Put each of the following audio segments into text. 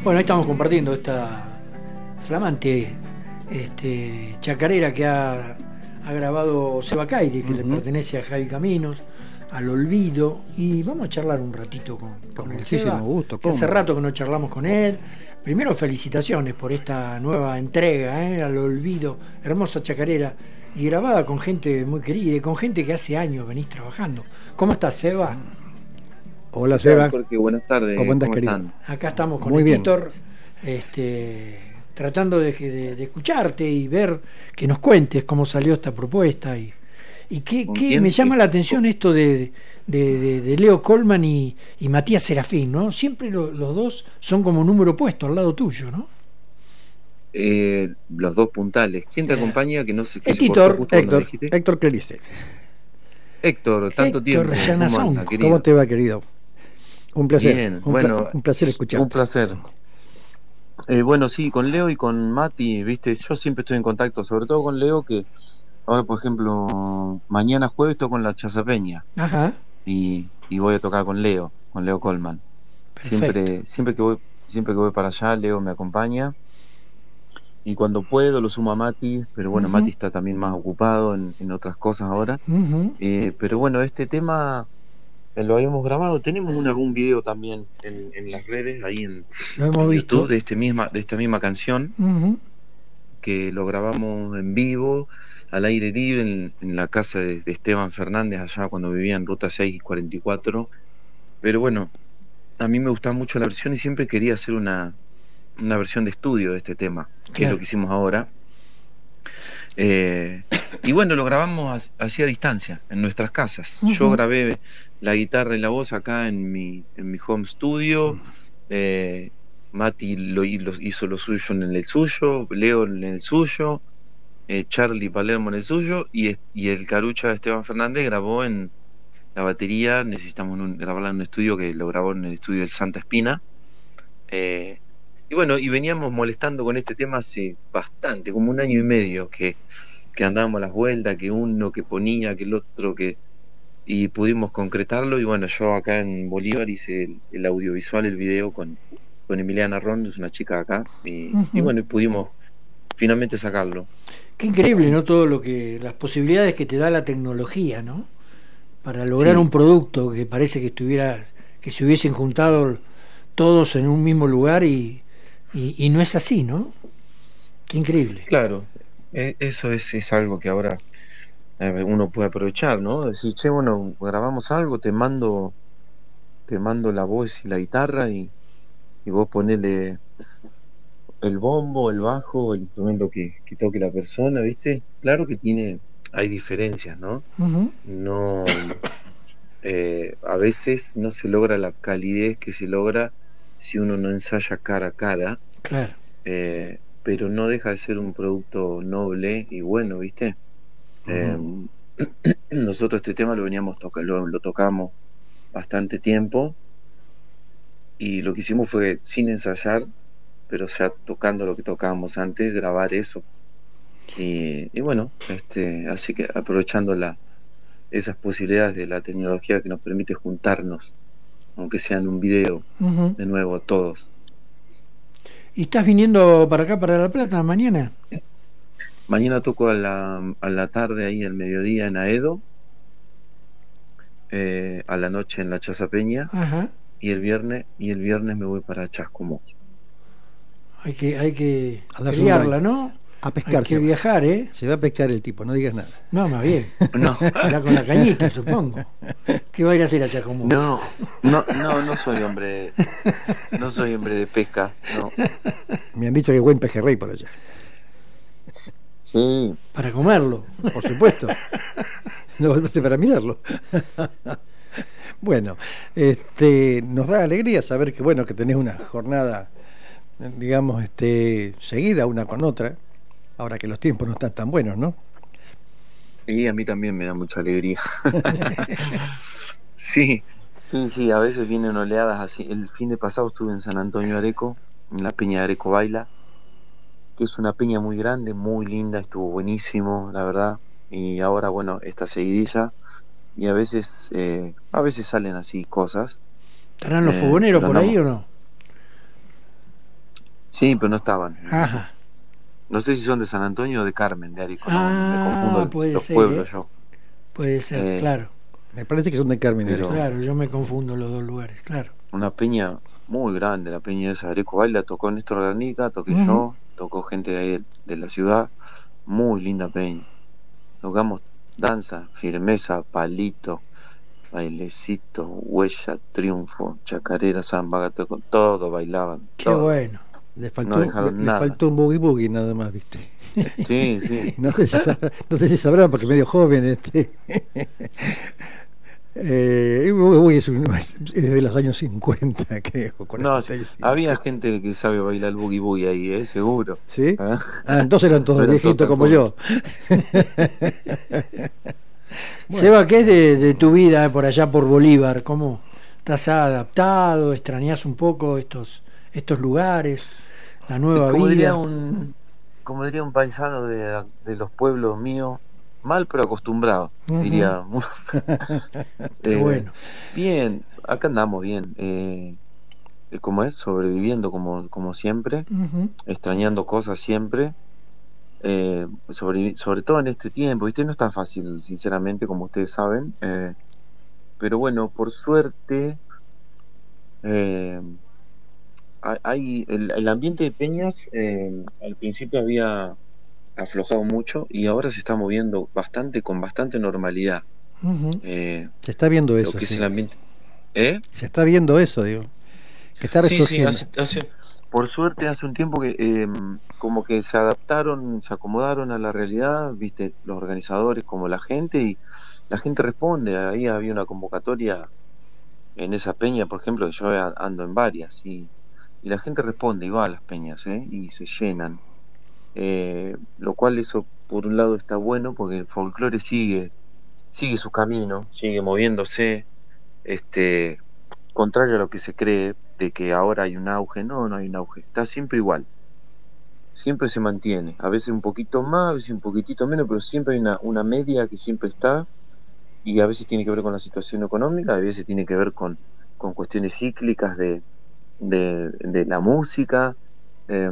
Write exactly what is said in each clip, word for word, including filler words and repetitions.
Bueno, ahí estamos compartiendo esta flamante este, chacarera que ha, ha grabado Seba Caire, que uh-huh. le pertenece a Javi Caminos, Al Olvido, y vamos a charlar un ratito con, con el Seba, gusto, que hace rato que no charlamos con él. Primero, felicitaciones por esta nueva entrega, ¿eh? Al Olvido, hermosa chacarera, y grabada con gente muy querida, y con gente que hace años venís trabajando. ¿Cómo estás, Seba? Hola, Seba. Jorge, buenas tardes. ¿Cómo andas, ¿Cómo querido? están? Acá estamos con Muy el bien. Titor, este, tratando de, de, de escucharte y ver que nos cuentes cómo salió esta propuesta. Y, y qué, qué me llama la atención esto de, de, de, de Leo Colman y, y Matías Serafín, ¿no? Siempre lo, los dos son como número opuesto al lado tuyo, ¿no? Eh, los dos puntales. ¿Quién te acompaña? Que no sé qué. El Titor, Héctor, Héctor Clarice. Héctor, tanto Héctor tiempo. ¿Cómo, anda, ¿Cómo te va, querido? Un placer. Bien, un, bueno, pla- un placer escucharte. Un placer. Eh, bueno, sí, con Leo y con Mati, viste, yo siempre estoy en contacto, sobre todo con Leo, que ahora, por ejemplo, mañana jueves estoy con la Chazapeña. Ajá. Y, y voy a tocar con Leo, con Leo Colman. Perfecto. Siempre, siempre que voy, siempre que voy para allá, Leo me acompaña. Y cuando puedo lo sumo a Mati, pero bueno, uh-huh. Mati está también más ocupado en, en otras cosas ahora. Uh-huh. Eh, pero bueno, este tema eh, lo habíamos grabado, tenemos un, algún video también en, en las redes, ahí en, Lo hemos en visto. YouTube, de, este misma, de esta misma canción, Uh-huh. que lo grabamos en vivo, al aire libre, en, en la casa de, de Esteban Fernández, allá cuando vivía en Ruta seis y cuarenta y cuatro. Pero bueno, a mí me gustaba mucho la versión y siempre quería hacer una, una versión de estudio de este tema, que Claro. es lo que hicimos ahora. Eh, y bueno, lo grabamos así a distancia, en nuestras casas. Uh-huh. Yo grabé la guitarra y la voz acá en mi, en mi home studio. Eh, Mati lo, lo hizo lo suyo en el suyo, Leo en el suyo, eh, Charlie Palermo en el suyo, y, y el Carucha Esteban Fernández grabó en la batería. Necesitamos un, grabarla en un estudio que lo grabó en el estudio del Santa Espina. Eh, Y bueno, y veníamos molestando con este tema hace bastante, como un año y medio, que, que andábamos a las vueltas, que uno que ponía, que el otro que... Y pudimos concretarlo, y bueno, yo acá en Bolívar hice el, el audiovisual, el video con, con Emiliana Ron, es una chica de acá, y, uh-huh. y bueno, y pudimos finalmente sacarlo. Qué increíble, ¿no? Todo lo que... las posibilidades que te da la tecnología, ¿no? Para lograr sí. un producto que parece que estuviera... que se hubiesen juntado todos en un mismo lugar y... Y, y no es así, ¿no? Qué increíble. Claro, eh, eso es, es algo que ahora eh, uno puede aprovechar, ¿no? Decir, che, bueno, grabamos algo, te mando te mando la voz y la guitarra y, y vos ponele el bombo, el bajo, el instrumento que, que toque la persona, ¿viste? Claro que tiene, hay diferencias, ¿no? Uh-huh. No, eh, a veces no se logra la calidez que se logra si uno no ensaya cara a cara. Claro. Eh, pero no deja de ser un producto noble y bueno, ¿viste? Uh-huh. Eh, nosotros este tema lo veníamos toca, lo, lo tocamos bastante tiempo y lo que hicimos fue sin ensayar, pero ya tocando lo que tocábamos antes, grabar eso. Y, y bueno, este, así que aprovechando la, esas posibilidades de la tecnología que nos permite juntarnos, aunque sea en un video, uh-huh. de nuevo, todos. ¿Y estás viniendo para acá, para La Plata, mañana? Mañana toco a la, a la tarde, ahí al mediodía en Aedo, eh, a la noche en la Chazapeña, ajá. y el viernes y el viernes me voy para Chascomús. Hay que, hay que pelearla, ¿no? A pescar. Hay que viajar, ¿eh? Se va a pescar el tipo, no digas nada. No, más bien. No. Ya con la cañita, supongo. ¿Qué va a ir a hacer a Chascomús? No, no, no, no soy hombre, no soy hombre de pesca, no. Me han dicho que buen pejerrey por allá. Sí. Para comerlo. Por supuesto. No volverse para mirarlo. Bueno, este, nos da alegría saber que bueno que tenés una jornada, digamos, este, seguida una con otra. Ahora que los tiempos no están tan buenos, ¿no? Y a mí también me da mucha alegría. Sí, sí, sí, a veces vienen oleadas así. El fin de pasado estuve en San Antonio de Areco, en la peña de Areco Baila, que es una peña muy grande, muy linda, estuvo buenísimo, la verdad. Y ahora, bueno, esta seguidilla, y a veces, eh, a veces salen así cosas. ¿Estarán los fogoneros eh, por no. ahí o no? Sí, pero no estaban. Ajá. No sé si son de San Antonio o de Carmen, de Arico. Ah, no, me confundo puede los ser, pueblos ¿eh? yo. Puede ser, Eh, claro. Me parece que son de Carmen. Pero- Claro, yo me confundo los dos lugares, claro. Una peña muy grande, la peña esa de Areco Baila, tocó Néstor Garnica, toqué Ujú. yo, tocó gente de ahí de, de la ciudad, muy linda peña. Tocamos danza, firmeza, palito, bailecito, huella, triunfo, chacarera, samba, gato, con todo bailaban. Qué todo. bueno. Le No faltó, dejaron le, le nada. faltó un boogie boogie nada más, ¿viste? Sí, sí. No sé si sabrán, no sé si sabrán porque medio joven este. Eh, el boogie boogie es, un- es de los años cincuenta, creo. No, cuarenta y cinco. había gente que sabe bailar boogie boogie ahí, ¿eh? Seguro. ¿Sí? ¿Ah? Ah, entonces eran todos No eran todos viejitos tan como yo. Seba, ¿qué es de, de tu vida eh, por allá por Bolívar? ¿Cómo estás adaptado? ¿Extrañas un poco estos estos lugares? ¿La nueva Como diría vida? un, como diría un paisano de, de los pueblos míos, mal pero acostumbrado, Ujú. diría. Qué Eh, bueno. Bien, acá andamos bien. Eh, como es, sobreviviendo como, como siempre, Ujú. extrañando cosas siempre. Eh, sobre, sobre todo en este tiempo, ¿viste? No es tan fácil, sinceramente, como ustedes saben. Eh, pero bueno, por suerte, eh, hay hay- el, el ambiente de Peñas eh, al principio había aflojado mucho y ahora se está moviendo bastante, con bastante normalidad. Ujú. Eh, Se está viendo lo eso, que es sí. el ambiente. ¿Eh? Se está viendo eso, digo. Que está Sí, sí, resurgiendo. hace, hace, por suerte hace un tiempo que eh, como que se adaptaron, se acomodaron a la realidad, viste, los organizadores como la gente, y la gente responde. Ahí había una convocatoria en esa peña, por ejemplo, que yo a- ando en varias, y, y la gente responde y va a las peñas, ¿eh? Y se llenan. Eh, lo cual eso por un lado está bueno porque el folclore sigue, sigue su camino, sigue moviéndose, este, contrario a lo que se cree de que ahora hay un auge. No, no hay un auge, está siempre igual, siempre se mantiene, a veces un poquito más, a veces un poquitito menos, pero siempre hay una, una media que siempre está, y a veces tiene que ver con la situación económica, a veces tiene que ver con, con cuestiones cíclicas de, de, de la música, eh,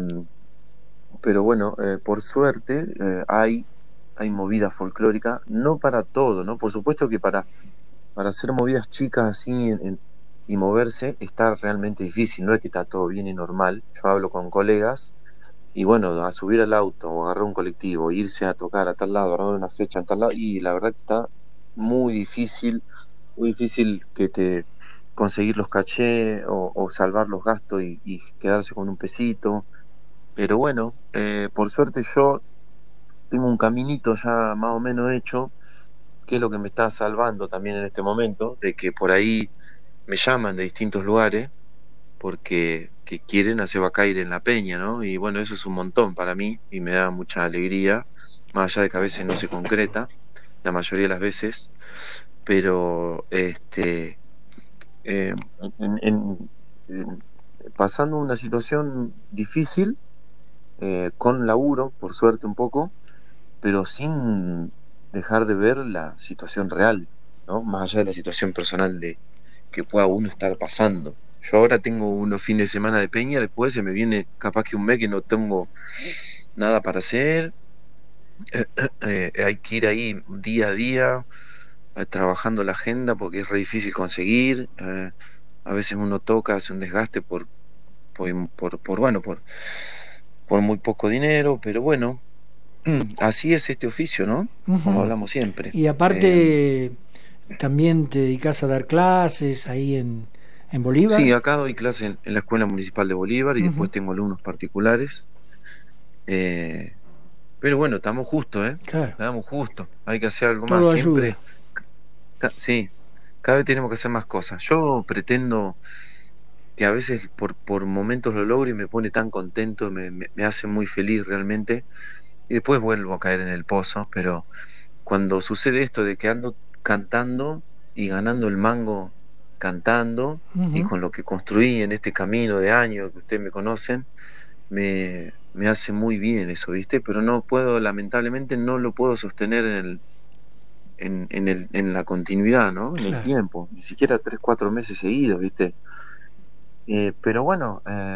pero bueno, eh, por suerte eh, hay, hay movida folclórica, no para todo, ¿no? Por supuesto que para, para hacer movidas chicas así en- en- y moverse está realmente difícil, no es que está todo bien y normal. Yo hablo con colegas y bueno, a subir al auto o agarrar un colectivo, irse a tocar a tal lado, agarrar una fecha en tal lado, y la verdad que está muy difícil, muy difícil que te conseguir los cachés o, o salvar los gastos y, y quedarse con un pesito. Pero bueno, eh, por suerte yo tengo un caminito ya más o menos hecho, que es lo que me está salvando también en este momento, de que por ahí me llaman de distintos lugares porque que quieren hacer Bacaire en la peña, ¿no? Y bueno, eso es un montón para mí y me da mucha alegría, más allá de que a veces no se concreta, la mayoría de las veces, pero este eh, en- en- en- pasando una situación difícil, eh, con laburo, por suerte un poco, pero sin dejar de ver la situación real, ¿no? Más allá de la situación personal de que pueda uno estar pasando. Yo ahora tengo unos fines de semana de peña, después se me viene capaz que un mes que no tengo nada para hacer, eh, hay que ir ahí día a día, eh, trabajando la agenda porque es re difícil conseguir, eh, a veces uno toca, hace un desgaste por, por, por, por, bueno, por, por muy poco dinero, pero bueno, así es este oficio, ¿no? Como Ujú. hablamos siempre. Y Eh, aparte, también te dedicas a dar clases ahí en, en sí, Bolívar. acá doy clase en, en la Escuela Municipal de Bolívar y Ujú. después tengo alumnos particulares. Eh, pero bueno, estamos justos, ¿eh? Claro, Estamos justos. Hay que hacer algo más. todo Siempre, ayuda. ca- sí, cada vez tenemos que hacer más cosas. Yo pretendo que a veces por, por momentos lo logro y me pone tan contento, me, me, me hace muy feliz realmente. Y después vuelvo a caer en el pozo, pero cuando sucede esto de que ando cantando y ganando el mango cantando, y Ujú. con lo que construí en este camino de años que ustedes me conocen, me, me hace muy bien eso, ¿viste? Pero no puedo, lamentablemente no lo puedo sostener en el, en, en el, en la continuidad, ¿no? En el Claro. tiempo, ni siquiera tres, cuatro meses seguidos, ¿viste? Eh, pero bueno, eh,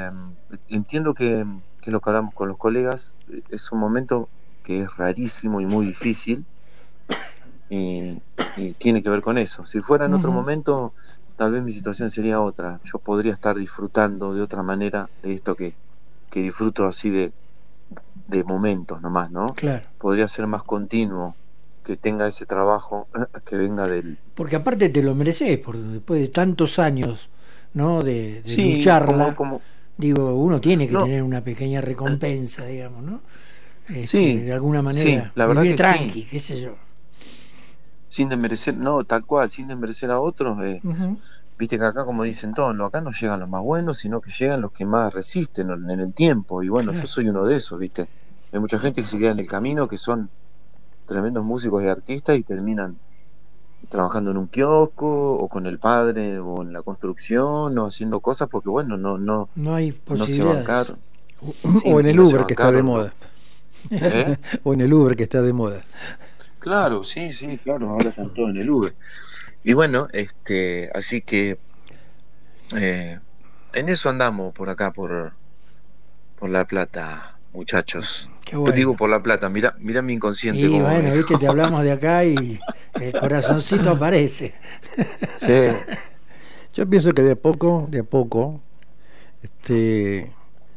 entiendo que, que lo que hablamos con los colegas es un momento que es rarísimo y muy difícil, y, y tiene que ver con eso. Si fuera en uh-huh. otro momento, tal vez mi situación sería otra. Yo podría estar disfrutando de otra manera de esto que, que disfruto así de, de momentos nomás, ¿no? Claro. Podría ser más continuo, que tenga ese trabajo que venga del... Porque aparte te lo mereces, por después de tantos años, ¿no? De, de sí, lucharla, como, como... digo, uno tiene que no. tener una pequeña recompensa, digamos, ¿no? Este, sí, de alguna manera, sí, la verdad vivir que tranqui, sí. qué sé yo. Sin desmerecer, no, tal cual, sin desmerecer a otros, eh, uh-huh. Viste que acá, como dicen todos, no, acá no llegan los más buenos, sino que llegan los que más resisten en el tiempo, y bueno, claro. Yo soy uno de esos, viste. Hay mucha gente que se queda en el camino, que son tremendos músicos y artistas y terminan trabajando en un kiosco o con el padre o en la construcción o haciendo cosas porque bueno no no no hay posibilidades. No se bancaron. Sí, o en el no Uber que está de moda. ¿Eh? O en el Uber que está de moda. Claro, sí, sí, claro, ahora están todos en el Uber. Y bueno, este, así que eh, en eso andamos por acá por por La Plata, muchachos. Qué bueno. Te digo por La Plata, mira, mira mi inconsciente. Y bueno, me... viste, te hablamos de acá y el corazoncito aparece. Sí. Yo pienso que de a poco, de a poco, este,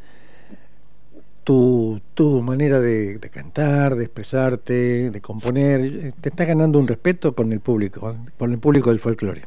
tu, tu manera de, de cantar, de expresarte, de componer, te está ganando un respeto con el público, con el público del folclore.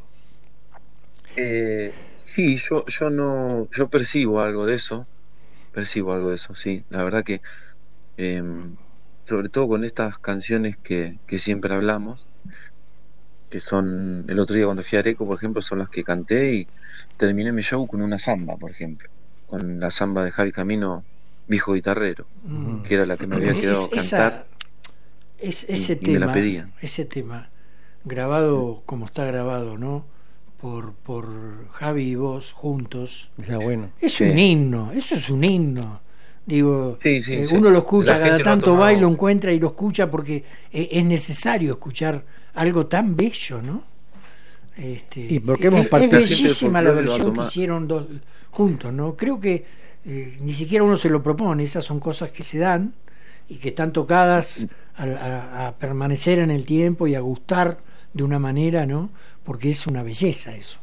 Eh, sí, yo, yo no, yo percibo algo de eso. Percibo algo de eso, sí. La verdad que, eh, sobre todo con estas canciones que, que siempre hablamos, que son, el otro día cuando fui a Areco, por ejemplo, son las que canté y terminé mi show con una samba, por ejemplo, con la samba de Javi Camino, Viejo Guitarrero, mm. que era la que me había quedado es, cantar. Esa, es, ese y, tema, y me la pedían. Ese tema, grabado como está grabado, ¿no? Por, por Javi y vos juntos, ya, bueno. es sí. un himno, eso es un himno. Digo, sí, sí, eh, sí. uno lo escucha, cada tanto lo va y lo encuentra y lo escucha porque es, es necesario escuchar algo tan bello, ¿no? Este, y porque hemos es, es bellísima la versión que hicieron dos juntos, ¿no? Creo que eh, ni siquiera uno se lo propone, esas son cosas que se dan y que están tocadas a, a, a permanecer en el tiempo y a gustar de una manera, ¿no? Porque es una belleza eso.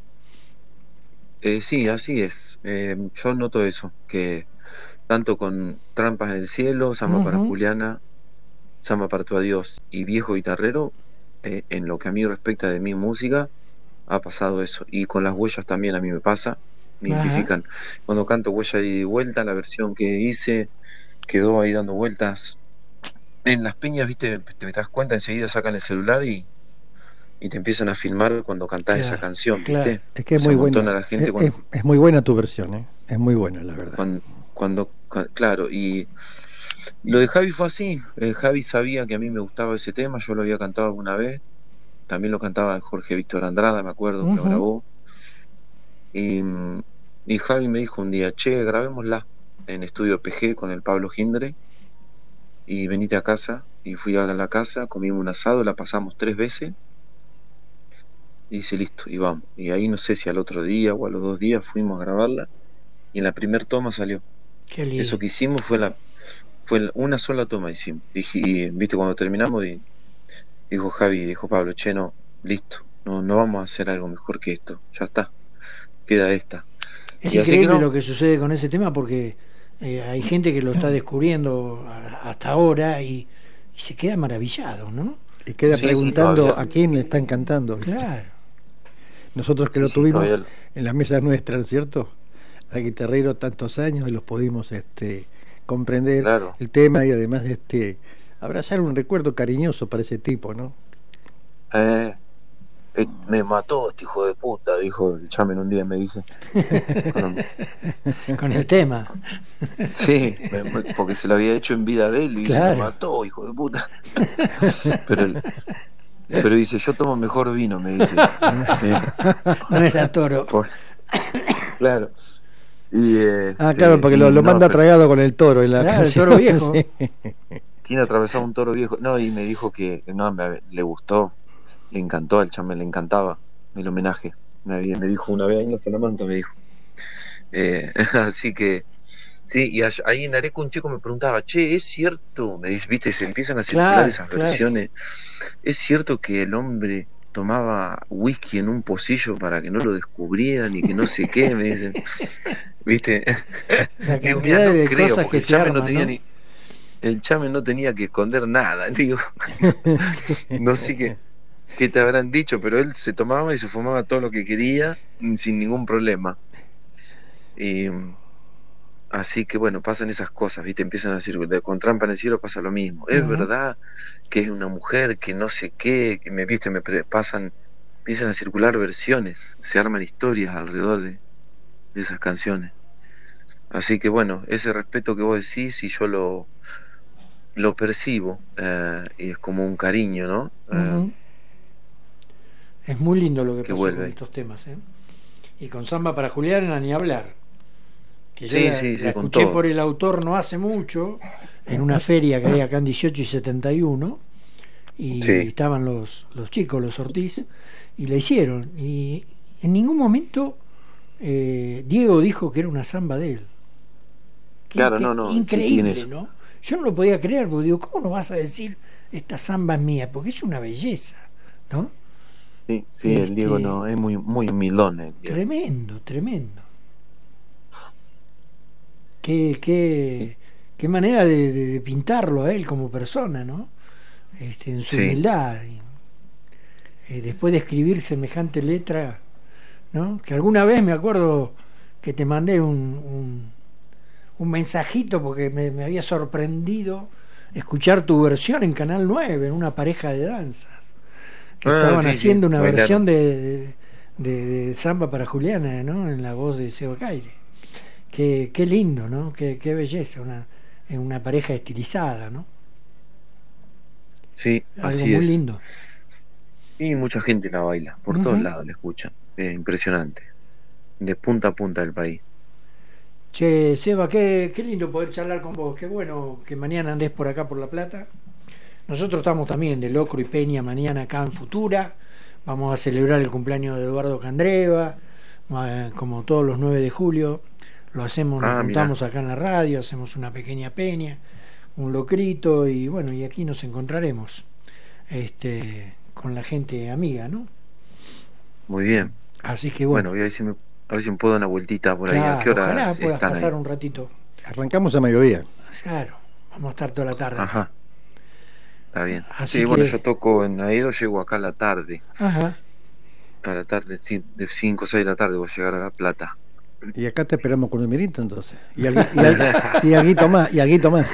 Eh, sí, así es. Eh, yo noto eso, que tanto con Trampas en el Cielo, Samba uh-huh. para Juliana, Samba para tu Adiós y Viejo Guitarrero, eh, en lo que a mí respecta de mi música, ha pasado eso. Y con las huellas también a mí me pasa, me uh-huh. identifican. Cuando canto Huella y Vuelta, la versión que hice, quedó ahí dando vueltas. En las peñas, viste, te das cuenta, enseguida sacan el celular y y te empiezan a filmar cuando cantás claro, esa canción, ¿viste? Claro. Es que es muy buena. La gente es, cuando, es, es muy buena tu versión, ¿eh? Es muy buena, la verdad. Cuando, cuando, claro, y lo de Javi fue así. Eh, Javi sabía que a mí me gustaba ese tema, yo lo había cantado alguna vez. También lo cantaba Jorge Víctor Andrada, me acuerdo, uh-huh. que lo grabó. Y, y Javi me dijo un día, che, grabémosla en Estudio P G con el Pablo Gindre y venite a casa. Y fui a la casa, comimos un asado, la pasamos tres veces. Y dice, listo, y vamos. Y ahí no sé si al otro día o a los dos días fuimos a grabarla y en la primer toma salió. Qué lindo. Eso que hicimos fue la fue una sola toma hicimos. Y, y viste, cuando terminamos y dijo Javi, dijo Pablo, che, no, listo, no, no vamos a hacer algo mejor que esto, ya está, queda esta. Es y increíble no, lo que sucede con ese tema porque eh, hay gente que lo está descubriendo a, hasta ahora y, y se queda maravillado, ¿no? Y queda sí, preguntando sí, a quién le están cantando. ¿Viste? Claro. Nosotros que sí, lo tuvimos sí, en la mesa nuestra, ¿no es cierto? Al guitarrero tantos años y los pudimos este, comprender claro. el tema y además este abrazar un recuerdo cariñoso para ese tipo, ¿no? Eh, eh, me mató este hijo de puta, dijo el chamen un día, me dice. Con, Con el tema. Sí, me, porque se lo había hecho en vida de él y claro. dice, me mató, hijo de puta. Pero el, Pero dice, yo tomo mejor vino, me dice. No era toro. Por, claro. Y, este, ah, claro, porque lo, lo no, manda pero, tragado con el toro en la claro, el toro viejo. Sí. Tiene atravesado un toro viejo. No, y me dijo que no, me, le gustó, le encantó al chamen, le encantaba el homenaje. Me, me dijo una vez en la Salamanca, me dijo. Eh, así que, sí, y ahí en Areco un chico me preguntaba, che, ¿es cierto? Me dice, viste, se empiezan a circular Claro, esas claro. versiones. ¿Es cierto que el hombre tomaba whisky en un pocillo para que no lo descubrieran y que no sé qué? Me dicen, viste. La Digo, mira, cantidad no de creo, cosas porque que el se chame no arman, tenía ¿no? ni, el chame no tenía que esconder nada, digo. No sé qué, qué te habrán dicho, pero él se tomaba y se fumaba todo lo que quería mm, sin ningún problema. Y mm, así que bueno, pasan esas cosas, ¿viste? Empiezan a decir, de- con trampa en el cielo pasa lo mismo. Es Ujú. verdad que es una mujer, que no sé qué, que me viste, me pre- pasan, empiezan a circular versiones, se arman historias alrededor de, de esas canciones. Así que bueno, ese respeto que vos decís, y yo lo, lo percibo, eh, y es como un cariño, ¿no? Eh, Ujú. Es muy lindo lo que que pasó vuelve con ahí. estos temas, ¿eh? Y con Samba para Julián ni hablar, que yo Sí, la, sí, la sí, con escuché por todo. el autor no hace mucho, en una feria que hay acá en dieciocho y setenta y uno, y Sí. estaban los, los chicos, los Ortiz, y la hicieron. Y en ningún momento eh, Diego dijo que era una samba de él. Qué, Claro, qué no, no, sí tiene increíble, eso. ¿no? Yo no lo podía creer, porque digo, ¿cómo no vas a decir esta samba es mía? Porque es una belleza, ¿no? Sí, sí, el Diego Este, no, es muy, muy humildón el Diego. tremendo, tremendo. Qué, Sí, qué, qué manera de, de- de pintarlo a él como persona, ¿no? Este, en su sí. humildad. Y, eh, después de escribir semejante letra, ¿no? Que alguna vez me acuerdo que te mandé un, un, un mensajito porque me, me había sorprendido escuchar tu versión en Canal nueve, en una pareja de danzas, que Ah, estaban sí, sí, haciendo una versión bailaron. de, de, de Samba para Juliana, ¿no? En la voz de Seba Caire. Qué, qué lindo, ¿no? Qué, qué belleza, una, una pareja estilizada, ¿no? Sí, Algo así muy es. lindo. Y mucha gente la baila, por todos Ujú. lados la escuchan. Es impresionante. De punta a punta del país. Che, Seba, qué, qué lindo poder charlar con vos. Qué bueno que mañana andés por acá por La Plata. Nosotros estamos también de Locro y Peña mañana acá en Futura. Vamos a celebrar el cumpleaños de Eduardo Candreva, eh, como todos los nueve de julio. Lo hacemos, nos Ah, mira, juntamos acá en la radio, hacemos una pequeña peña, un locrito y bueno, y aquí nos encontraremos este, con la gente amiga, ¿no? muy bien. Así que Bueno, bueno, voy a ver si me, a ver si me puedo dar una vueltita por ahí. ¿A qué claro, ojalá horas puedas están pasar ahí? un ratito. Arrancamos a mediodía. Claro, vamos a estar toda la tarde acá. Ajá, está bien. Así Sí, bueno, que, yo toco en Aedo, llego acá a la tarde. ajá, A la tarde, sí, de cinco o seis de la tarde voy a llegar a La Plata. Y acá te esperamos con el mirito entonces. Y, algui, y, al, y alguito más, y alguito más.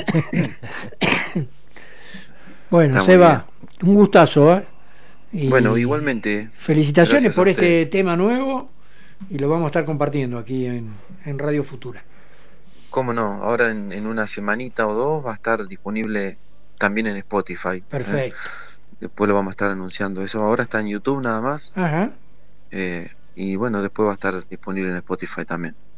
bueno, Está muy Seba, bien. un gustazo, ¿eh? Bueno, Y igualmente, felicitaciones gracias a por usted. este tema nuevo y lo vamos a estar compartiendo aquí en, en Radio Futura. ¿Cómo no? Ahora en, en una semanita o dos va a estar disponible también en Spotify. ¿Eh? Perfecto. Después lo vamos a estar anunciando. Eso ahora está en YouTube nada más. Ajá. eh, y bueno, después va a estar disponible en Spotify también.